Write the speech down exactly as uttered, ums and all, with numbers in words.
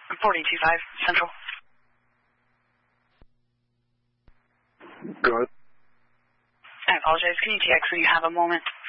forty-two five Central. Go ahead. I apologize. Can you T X when you have a moment?